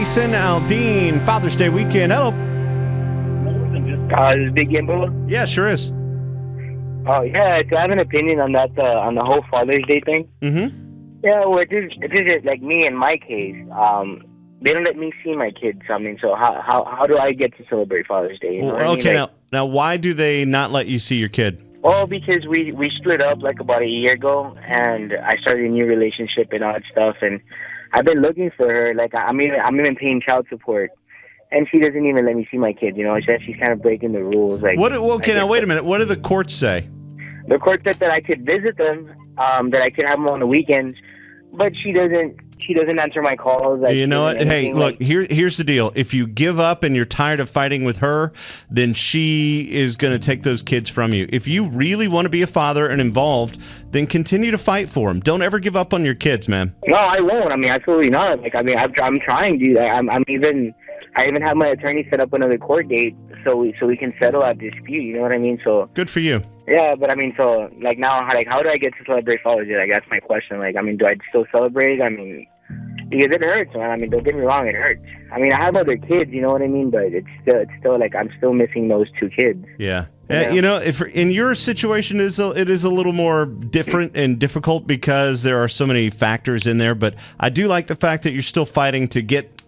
Jason Aldean, Father's Day weekend. Hello. Is Big Gimbo? Yeah, sure is. Oh, yeah, I have an opinion on that, on the whole Father's Day thing. Mm-hmm. Yeah, well, it is like me in my case. They don't let me see my kids. I mean, so how do I get to celebrate Father's Day? You know what I mean? Okay, Like, now why do they not let you see your kid? well, because we split up like about a year ago, and I started a new relationship and all that stuff, and I've been looking for her. Like, I'm even paying child support, and she doesn't even let me see my kids. You know, she's kind of breaking the rules. Like, Okay, now wait a minute. What do the courts say? The court said that I could visit them, that I could have them on the weekends, but she doesn't answer my calls. You know what? Hey, look, here's the deal. If you give up and you're tired of fighting with her, then she is going to take those kids from you. If you really want to be a father and involved, then continue to fight for them. Don't ever give up on your kids, man. No, I won't. I mean, absolutely not. Like, I mean, I'm trying to. I even have my attorney set up another court date so we can settle our dispute. You know what I mean? So good for you. Yeah, but I mean, so like now, how do I get to celebrate Father's Day? Like, that's my question. Like, I mean, do I still celebrate? I mean, because it hurts, man. I mean, don't get me wrong, it hurts. I mean, I have other kids, you know what I mean? But it's still like I'm still missing those two kids. Yeah. You know, if in your situation it is a little more different and difficult because there are so many factors in there. But I do like the fact that you're still fighting to get